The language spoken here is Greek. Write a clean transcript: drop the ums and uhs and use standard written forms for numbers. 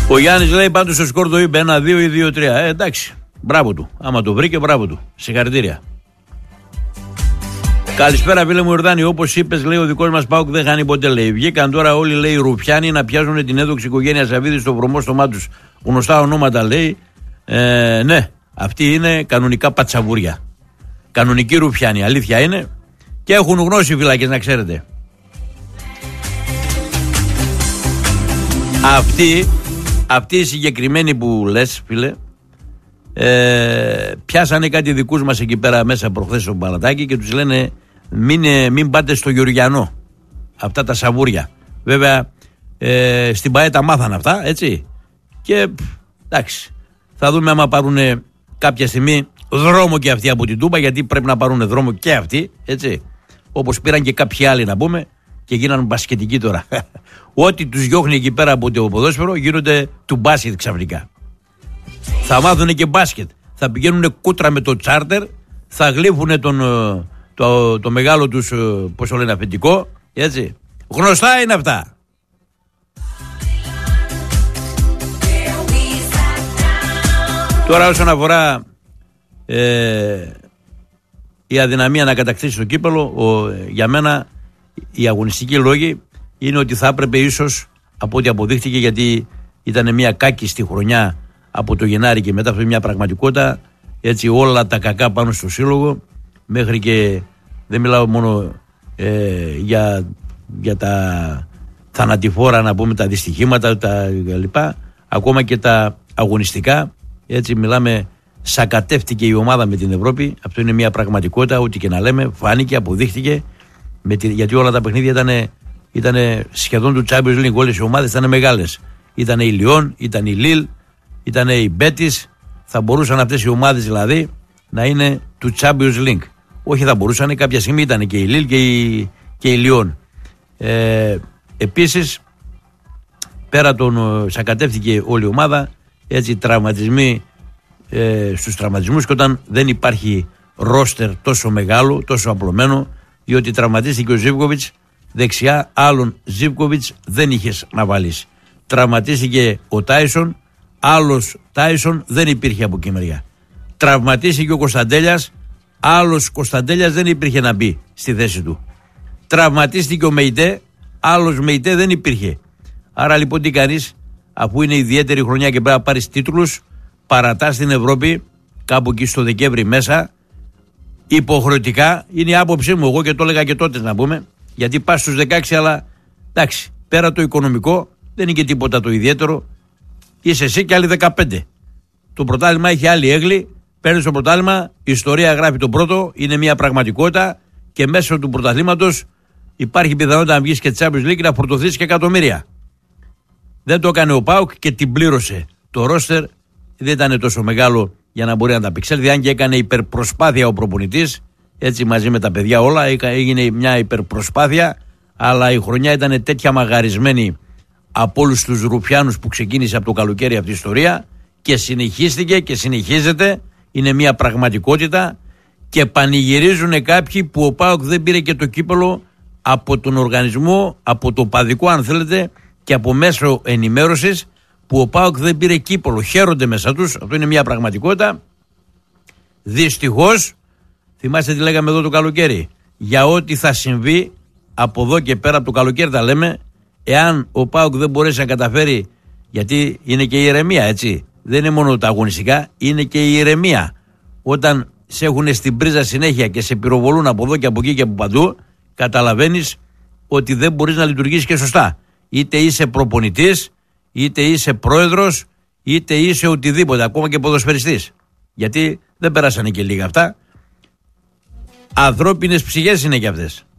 Ο Γιάννης λέει πάντως στο σκορ το είπε 1-2 ή 2-3. Εντάξει, μπράβο του. Άμα το βρήκε, μπράβο του. Συγχαρητήρια. Καλησπέρα, φίλε μου Ιορδάνη. Όπως είπες, λέει, ο δικός μας ΠΑΟΚ δεν χάνει ποτέ, λέει. Βγήκαν τώρα όλοι, λέει, οι Ρουφιάνοι να πιάζουν την έδοξη οικογένεια Σαββίδη στο βρωμό στο μάτι τους. Γνωστά ονόματα, λέει. Ναι, αυτοί είναι κανονικά πατσαβούρια. Κανονικοί Ρουφιάνοι, αλήθεια είναι. Και έχουν γνώση φυλάκες, να ξέρετε. Αυτοί οι συγκεκριμένοι που λες, φίλε, πιάσανε κάτι δικούς μας εκεί πέρα μέσα προχθές στο Παλατάκι και τους λένε μην πάτε στο Γεωργιανό. Αυτά τα σαβούρια. Βέβαια στην ΠΑΕ τα μάθανε αυτά, έτσι. Και εντάξει, θα δούμε άμα πάρουν κάποια στιγμή δρόμο και αυτοί από την Τούμπα, γιατί πρέπει να πάρουν δρόμο και αυτοί, έτσι. Όπως πήραν και κάποιοι άλλοι, να πούμε, και γίνανε μπασκετικοί τώρα. Ό,τι τους διώχνει εκεί πέρα από το ποδόσφαιρο γίνονται του μπάσκετ ξαφνικά. Θα μάθουν και μπάσκετ. Θα πηγαίνουν κούτρα με το τσάρτερ, θα γλύφουν το μεγάλο τους, πώς το λένε, αφεντικό, έτσι. Γνωστά είναι αυτά. Τώρα όσον αφορά η αδυναμία να κατακτήσει το κύπελο, για μένα οι αγωνιστικοί λόγοι είναι ότι θα έπρεπε ίσως, από ό,τι αποδείχτηκε, γιατί ήταν μια κάκιστη χρονιά από το Γενάρη και μετά, αυτή μια πραγματικότητα, έτσι, όλα τα κακά πάνω στο σύλλογο, μέχρι και δεν μιλάω μόνο για τα θανατηφόρα, να πούμε, τα δυστυχήματα, τα λοιπά, ακόμα και τα αγωνιστικά, έτσι, μιλάμε, σακατεύτηκε η ομάδα με την Ευρώπη. Αυτό είναι μια πραγματικότητα, ό,τι και να λέμε, φάνηκε, αποδείχτηκε, γιατί όλα τα παιχνίδια ήταν σχεδόν του Champions League, όλες οι ομάδες ήταν μεγάλες. Ήταν η Λιόν, ήταν η Λίλ, ήταν η Μπέτις. Θα μπορούσαν αυτές οι ομάδες δηλαδή να είναι του Champions League. Όχι, θα μπορούσαν, κάποια στιγμή ήταν και η Λίλ και η Λιόν. Επίσης, πέρα σακατεύτηκε όλη η ομάδα, έτσι, τραυματισμοί στους τραυματισμούς, και όταν δεν υπάρχει ρόστερ τόσο μεγάλο, τόσο απλωμένο, διότι τραυματίστηκε ο Ζίβκοβιτς δεξιά, άλλον Ζίβκοβιτς δεν είχες να βάλεις. Τραυματίστηκε ο Τάισον, άλλος Τάισον δεν υπήρχε από εκεί μεριά. Τραυματίστηκε ο Κωνσταντέλιας, άλλος Κωνσταντέλιας δεν υπήρχε να μπει στη θέση του. Τραυματίστηκε ο Μεϊτέ, άλλος Μεϊτέ δεν υπήρχε. Άρα λοιπόν τι κάνεις, αφού είναι ιδιαίτερη χρονιά και πρέπει να πάρεις τίτλους, παρατάς στην Ευρώπη κάπου εκεί στο Δεκέμβρη μέσα, υποχρεωτικά. Είναι η άποψή μου, εγώ και το έλεγα και τότε, να πούμε, γιατί πας στους 16, αλλά εντάξει, πέρα το οικονομικό δεν είναι και τίποτα το ιδιαίτερο. Είσαι εσύ και άλλοι 15. Το πρωτάθλημα έχει άλλη έγκλη. Παίρνεις το πρωτάθλημα, η ιστορία γράφει το πρώτο, είναι μια πραγματικότητα και μέσω του πρωταθλήματος υπάρχει πιθανότητα να βγεις και Champions League να φορτωθείς και εκατομμύρια. Δεν το έκανε ο ΠΑΟΚ και την πλήρωσε. Το ρόστερ δεν ήταν τόσο μεγάλο για να μπορεί να τα απεξέλθει, αν και έκανε υπερπροσπάθεια ο προπονητής, έτσι, μαζί με τα παιδιά όλα, έγινε μια υπερπροσπάθεια, αλλά η χρονιά ήταν τέτοια μαγαρισμένη από όλους τους Ρουφιάνους που ξεκίνησε από το καλοκαίρι αυτή η ιστορία και συνεχίστηκε και συνεχίζεται, είναι μια πραγματικότητα, και πανηγυρίζουν κάποιοι που ο ΠΑΟΚ δεν πήρε και το κύπελο από τον οργανισμό, από το παδικό αν θέλετε, και από μέσο ενημέρωσης, που ο ΠΑΟΚ δεν πήρε κύπελο. Χαίρονται μέσα τους, αυτό είναι μια πραγματικότητα. Δυστυχώς, θυμάστε τι λέγαμε εδώ το καλοκαίρι, για ό,τι θα συμβεί από εδώ και πέρα, από το καλοκαίρι τα λέμε, εάν ο ΠΑΟΚ δεν μπορέσει να καταφέρει, γιατί είναι και η ηρεμία, έτσι, δεν είναι μόνο τα αγωνιστικά, είναι και η ηρεμία. Όταν σε έχουν στην πρίζα συνέχεια και σε πυροβολούν από εδώ και από εκεί και από παντού, καταλαβαίνεις ότι δεν μπορείς να λειτουργήσεις και σωστά. Είτε είσαι προπονητής, είτε είσαι πρόεδρος, είτε είσαι οτιδήποτε, ακόμα και ποδοσφαιριστής. Γιατί δεν περάσανε και λίγα αυτά. Ανθρώπινες ψυχές είναι και αυτές.